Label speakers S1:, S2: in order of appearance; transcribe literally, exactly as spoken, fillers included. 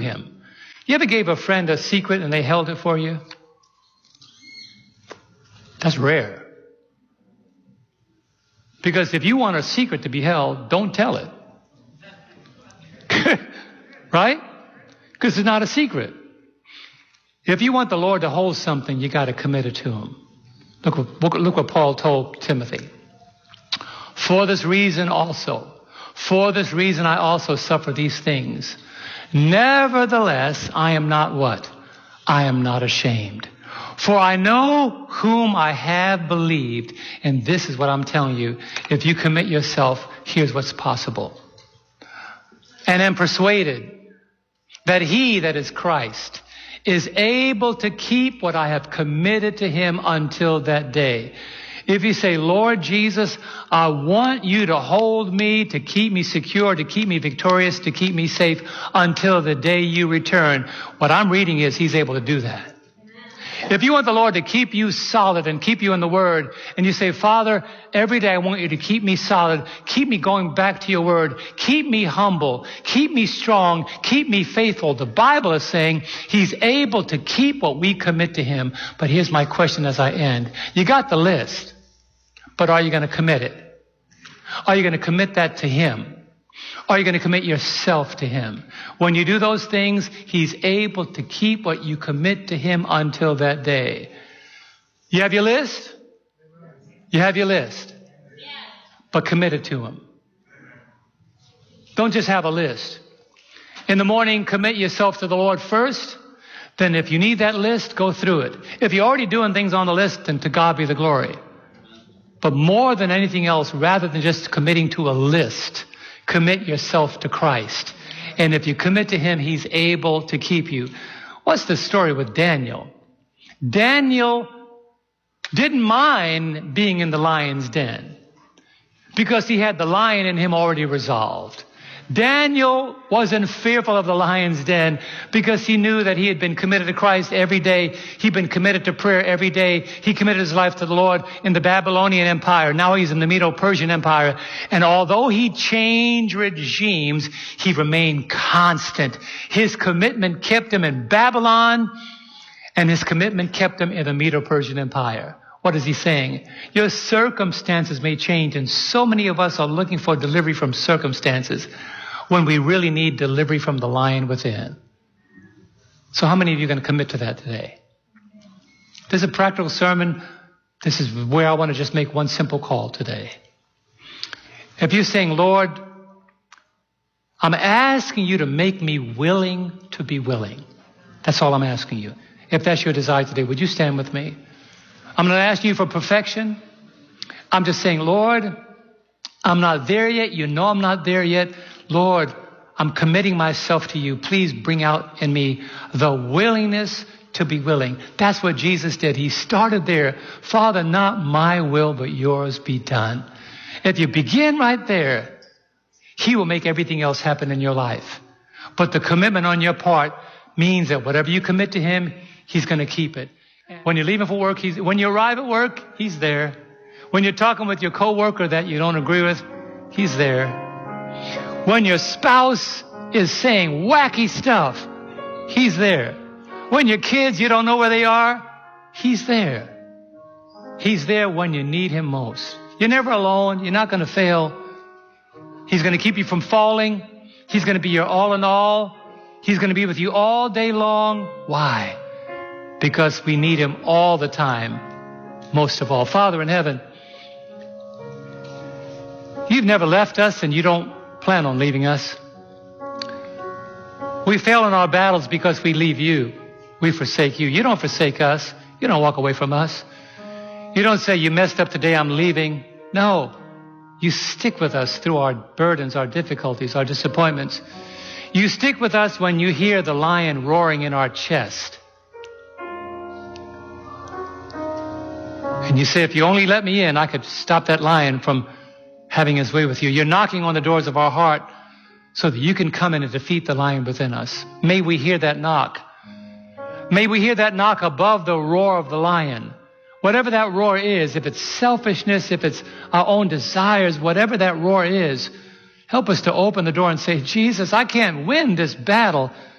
S1: him. You ever gave a friend a secret and they held it for you? That's rare. Because if you want a secret to be held, don't tell it. Right? Because it's not a secret. If you want the Lord to hold something, you got to commit it to him. Look what, look what Paul told Timothy. For this reason also, for this reason I also suffer these things. Nevertheless, I am not what? I am not ashamed. For I know whom I have believed. And this is what I'm telling you. If you commit yourself, here's what's possible. And am persuaded that he, that is Christ, is able to keep what I have committed to him until that day. If you say, Lord Jesus, I want you to hold me, to keep me secure, to keep me victorious, to keep me safe until the day you return. What I'm reading is he's able to do that. If you want the Lord to keep you solid and keep you in the Word, and you say, Father, every day I want you to keep me solid, keep me going back to your Word, keep me humble, keep me strong, keep me faithful. The Bible is saying he's able to keep what we commit to him. But here's my question as I end. You got the list, but are you going to commit it? Are you going to commit that to him? Are you going to commit yourself to him? When you do those things, he's able to keep what you commit to him until that day. You have your list? You have your list. But commit it to him. Don't just have a list. In the morning, commit yourself to the Lord first. Then if you need that list, go through it. If you're already doing things on the list, then to God be the glory. But more than anything else, rather than just committing to a list, commit yourself to Christ. And if you commit to him, he's able to keep you. What's the story with Daniel? Daniel didn't mind being in the lion's den because he had the lion in him already resolved. Daniel wasn't fearful of the lion's den because he knew that he had been committed to Christ every day. He'd been committed to prayer every day. He committed his life to the Lord in the Babylonian Empire. Now he's in the Medo-Persian Empire. And although he changed regimes, he remained constant. His commitment kept him in Babylon, and his commitment kept him in the Medo-Persian Empire. What is he saying? Your circumstances may change, and so many of us are looking for delivery from circumstances when we really need delivery from the lion within. So how many of you are going to commit to that today? This is a practical sermon. This is where I want to just make one simple call today. If you're saying, Lord, I'm asking you to make me willing to be willing. That's all I'm asking you. If that's your desire today, would you stand with me? I'm not asking you for perfection. I'm just saying, Lord, I'm not there yet. You know I'm not there yet. Lord, I'm committing myself to you. Please bring out in me the willingness to be willing. That's what Jesus did. He started there. Father, not my will, but yours be done. If you begin right there, he will make everything else happen in your life. But the commitment on your part means that whatever you commit to him, he's going to keep it. When you're leaving for work, he's, when you arrive at work, he's there. When you're talking with your coworker that you don't agree with, he's there. When your spouse is saying wacky stuff, he's there. When your kids, you don't know where they are, he's there. He's there when you need him most. You're never alone. You're not going to fail. He's going to keep you from falling. He's going to be your all in all. He's going to be with you all day long. Why? Because we need him all the time, most of all. Father in heaven, you've never left us and you don't plan on leaving us. We fail in our battles because we leave you. We forsake you. You don't forsake us. You don't walk away from us. You don't say, you messed up today, I'm leaving. No, you stick with us through our burdens, our difficulties, our disappointments. You stick with us when you hear the lion roaring in our chest. And you say, if you only let me in, I could stop that lion from having his way with you. You're knocking on the doors of our heart so that you can come in and defeat the lion within us. May we hear that knock. May we hear that knock above the roar of the lion. Whatever that roar is, if it's selfishness, if it's our own desires, whatever that roar is, help us to open the door and say, Jesus, I can't win this battle